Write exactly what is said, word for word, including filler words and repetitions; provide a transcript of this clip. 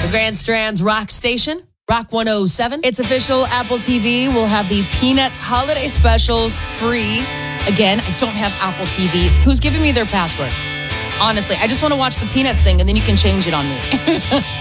Grand Strand's Rock Station, Rock one oh seven. It's official. Apple T V will have the Peanuts holiday specials free. Again, I don't have Apple T V. Who's giving me their password? Honestly, I just want to watch the Peanuts thing, and then you can change it on me.